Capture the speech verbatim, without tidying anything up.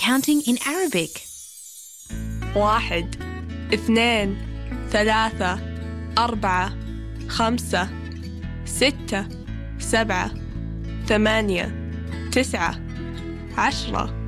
counting in Arabic. واحد اثنين ثلاثة أربعة خمسة ستة سبعة ثمانية تسعة عشرة